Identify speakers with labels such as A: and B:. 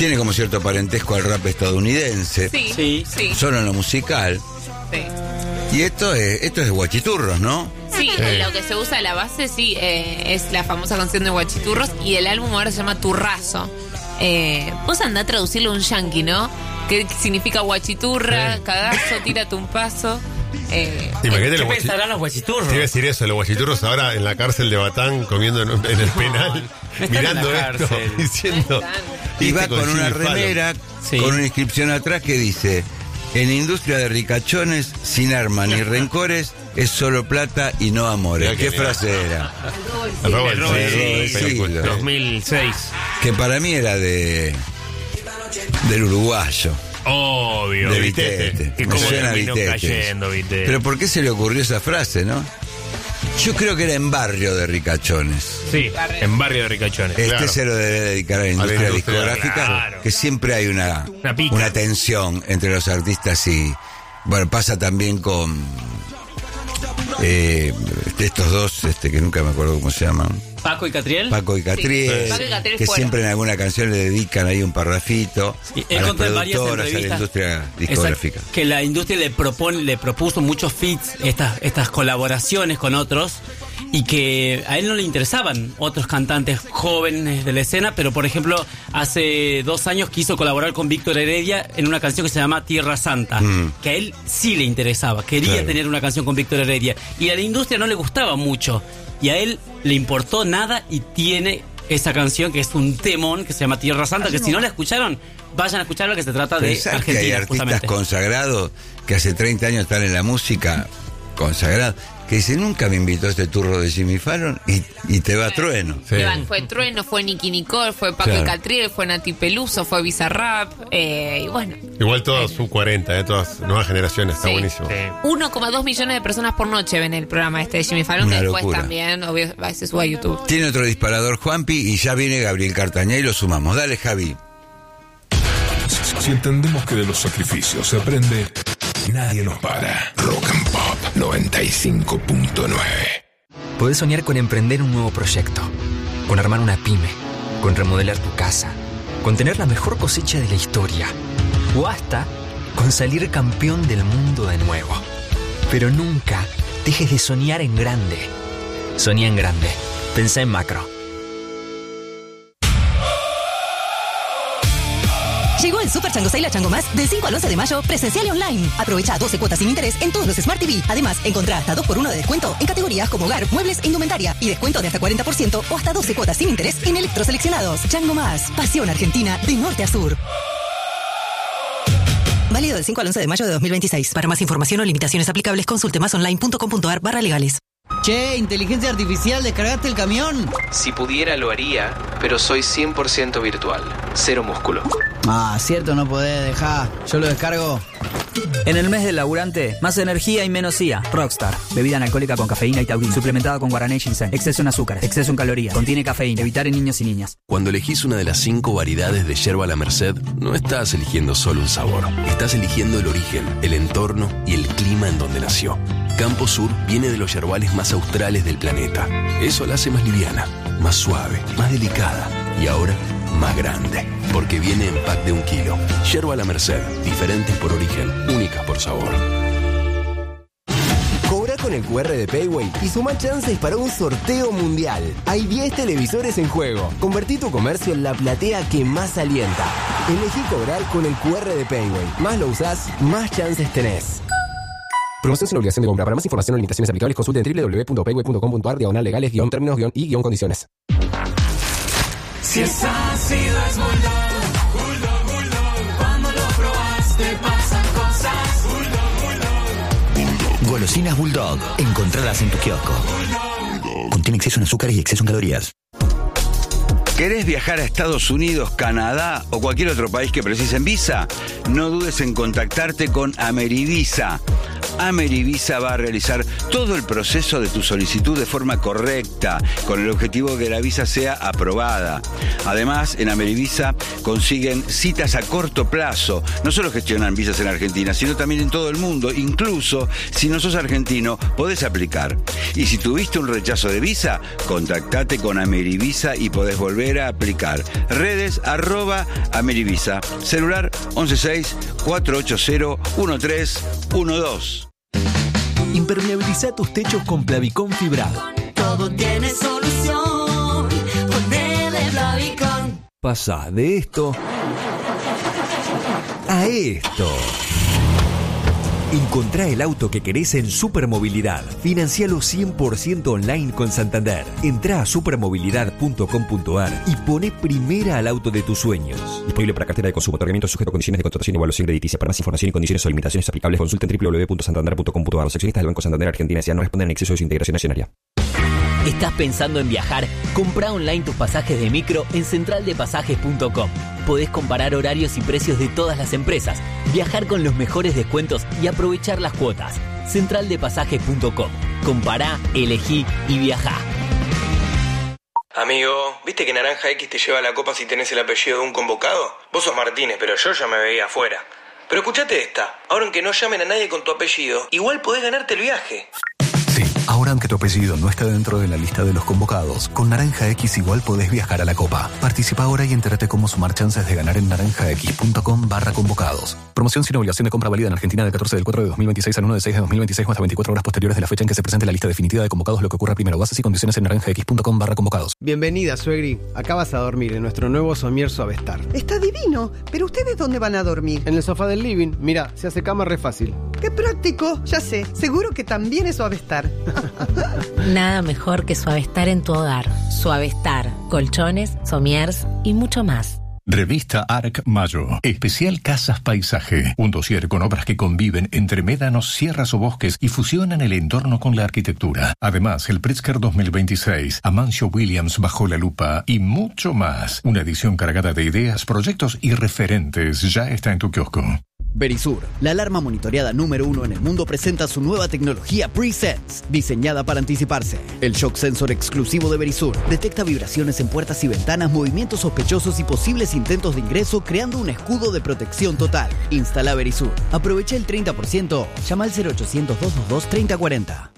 A: Tiene como cierto parentesco al rap estadounidense.
B: Sí.
A: Solo en lo musical.
B: Sí.
A: Y esto es de Guachiturros, ¿no?
B: Sí, lo que se usa a la base, es la famosa canción de Guachiturros. Y el álbum ahora se llama Turrazo. Vos andá a traducirlo a un yankee, ¿no? Que significa guachiturra, cagazo, tírate un paso.
C: Imagínate
D: ¿Qué pensarán los guachiturros?
C: Te iba a decir eso, los guachiturros ahora en la cárcel de Batán, comiendo en el penal, mirando esto, diciendo...
A: Y va con una remera, con una inscripción atrás que dice: en industria de ricachones, sin armas ni rencores, es solo plata y no amores. ¿Qué frase era?
C: El robo
A: del siglo.
D: 2006.
A: Que para mí era del uruguayo.
D: Obvio,
A: De
D: Vitete.
A: Vitete.
D: Que
A: Me
D: como
A: suena
D: terminó
A: Vitete.
D: cayendo, Vitete.
A: Pero ¿por qué se le ocurrió esa frase, no? Yo creo que era en barrio de ricachones.
D: Sí, en Barrio de Ricachones.
A: Se lo debe dedicar a la industria discográfica,
D: claro.
A: que siempre hay una
D: pica.
A: tensión entre los artistas y... Bueno, pasa también con estos dos, que nunca me acuerdo cómo se llaman.
D: Paco y Catriel.
A: Paco y Catriel,
B: Paco y Catriel
A: que
B: fuera.
A: siempre en alguna canción le dedican ahí un parrafito a las
D: Encontré varias
A: productoras, a la
D: entrevistas.
A: industria discográfica.
D: Exacto, que la industria le propuso muchos feats, estas colaboraciones con otros, y que a él no le interesaban otros cantantes jóvenes de la escena, pero por ejemplo, hace 2 años quiso colaborar con Víctor Heredia en una canción que se llama Tierra Santa, que a él sí le interesaba, quería tener una canción con Víctor Heredia, y a la industria no le gustaba mucho, y a él le importó nada y tiene esa canción que es un temón que se llama Tierra Santa, que si no la escucharon, vayan a escucharla, que se trata de
A: Pensar
D: Argentina,
A: que hay artistas
D: justamente.
A: consagrados que hace 30 años están en la música consagrados, que dice: nunca me invitó este turro de Jimmy Fallon y te va trueno.
B: Fue Trueno, fue Nicky Nicole, fue Paco y Catriel, fue Nati Peluso, fue Bizarrap, y bueno.
C: Igual todos sub-40, todas nuevas generaciones, está buenísimo.
B: 1,2 millones de personas por noche ven el programa de Jimmy Fallon,
A: Una
B: que después
A: locura.
B: también, obvio, se sube a YouTube.
A: Tiene otro disparador Juanpi y ya viene Gabriel Cartañá y lo sumamos. Dale, Javi.
E: Si entendemos que de los sacrificios se aprende, nadie nos para. Rock and Pop 95.9.
F: Podés soñar con emprender un nuevo proyecto, con armar una pyme, con remodelar tu casa, con tener la mejor cosecha de la historia, o hasta con salir campeón del mundo de nuevo. Pero nunca dejes de soñar en grande. Soñá en grande. Pensá en macro.
G: Llegó el Super Chango Sale a Chango Más del 5 al 11 de mayo, presencial y online. Aprovecha 12 cuotas sin interés en todos los Smart TV. Además, encontrá hasta 2x1 de descuento en categorías como hogar, muebles e indumentaria. Y descuento de hasta 40% o hasta 12 cuotas sin interés en electroseleccionados. Chango Más. Pasión argentina de norte a sur. Válido del 5 al 11 de mayo de 2026. Para más información o limitaciones aplicables, consulte másonline.com.ar/legales.
H: Che, inteligencia artificial, ¿descargaste el camión?
I: Si pudiera lo haría, pero soy 100% virtual. Cero músculo.
H: Ah, cierto, no podés dejar. Yo lo descargo.
J: En el mes del laburante, más energía y menos IA. Rockstar, bebida analcohólica con cafeína y taurina, suplementada con guaraná y ginseng. Exceso en azúcares, exceso en calorías, contiene cafeína. Evitar en niños y niñas.
K: Cuando elegís una de las 5 variedades de yerba La Merced, no estás eligiendo solo un sabor. Estás eligiendo el origen, el entorno y el clima en donde nació. Campo Sur viene de los yerbales más australes del planeta. Eso la hace más liviana, más suave, más delicada y ahora más grande. Porque viene en pack de 1 kilo. Yerba La Merced, diferentes por origen, únicas por sabor.
L: Cobra con el QR de Payway y suma chances para un sorteo mundial. Hay 10 televisores en juego. Convertí tu comercio en la platea que más alienta. Elegí cobrar con el QR de Payway. Más lo usás, más chances tenés. Promoción sin obligación de compra. Para más información o limitaciones aplicables, consulte en www.payway.com.ar/legales-términos-y-condiciones.
M: Si es ácido es Bulldog, Bulldog, Bulldog. Cuando lo probaste pasan cosas. Bulldog.
N: Golosinas Bulldog. Encontralas en tu kiosco. Contiene exceso en azúcares y exceso en calorías.
A: ¿Querés viajar a Estados Unidos, Canadá o cualquier otro país que precisen visa? No dudes en contactarte con Amerivisa. Amerivisa va a realizar todo el proceso de tu solicitud de forma correcta, con el objetivo de que la visa sea aprobada. Además, en Amerivisa consiguen citas a corto plazo. No solo gestionan visas en Argentina, sino también en todo el mundo. Incluso, si no sos argentino, podés aplicar. Y si tuviste un rechazo de visa, contactate con Amerivisa y podés volver a aplicar. Redes @Amerivisa. Celular 116-480-1312.
O: Impermeabiliza tus techos con Plavicón fibrado.
M: Todo tiene solución. Ponele Plavicón.
O: Pasa de esto a esto. Encontrá el auto que querés en Supermovilidad. Financialo 100% online con Santander. Entrá a supermovilidad.com.ar y poné primera al auto de tus sueños. Disponible para cartera de consumo. Otorgamiento sujeto a condiciones de contratación y evaluación crediticia. Para más información y condiciones o limitaciones aplicables, consulten www.santander.com.ar. Los accionistas del Banco Santander Argentina S.A. no responden en exceso de su integración accionaria.
P: ¿Estás pensando en viajar? Comprá online tus pasajes de micro en centraldepasajes.com. Podés comparar horarios y precios de todas las empresas, viajar con los mejores descuentos y aprovechar las cuotas. Centraldepasajes.com. Compará, elegí y viajá.
Q: Amigo, ¿viste que Naranja X te lleva la copa si tenés el apellido de un convocado? Vos sos Martínez, pero yo ya me veía afuera. Pero escuchate esta, ahora aunque no llamen a nadie con tu apellido, igual podés ganarte el viaje.
R: Sí, ahora aunque tu apellido no está dentro de la lista de los convocados, con Naranja X igual podés viajar a la Copa. Participa ahora y entérate cómo sumar chances de ganar en naranjax.com/convocados. Promoción sin obligación de compra válida en Argentina del 14 del 4 de 2026 al 1 de 6 de 2026 o hasta 24 horas posteriores de la fecha en que se presente la lista definitiva de convocados, lo que ocurra primero. Bases y condiciones en naranjax.com/convocados.
S: Bienvenida, suegri. Acá vas a dormir en nuestro nuevo somier Suavestar.
T: Está divino, pero ¿ustedes dónde van a dormir?
S: En el sofá del living. Mira, se hace cama re fácil.
T: ¡Qué práctico! Ya sé, seguro que también es Suavestar.
U: Nada mejor que Suavestar en tu hogar. Suavestar, colchones, somiers y mucho más.
E: Revista Arc Mayo, especial Casas Paisaje, un dossier con obras que conviven entre médanos, sierras o bosques y fusionan el entorno con la arquitectura. Además, el Pritzker 2026, Amancio Williams bajo la lupa y mucho más. Una edición cargada de ideas, proyectos y referentes ya está en tu kiosco.
V: Verisur, la alarma monitoreada número 1 en el mundo, presenta su nueva tecnología Pre-Sense, diseñada para anticiparse. El shock sensor exclusivo de Verisur detecta vibraciones en puertas y ventanas, movimientos sospechosos y posibles intentos de ingreso, creando un escudo de protección total. Instala Verisur. Aprovecha el 30%. Llama al 0800 222 3040.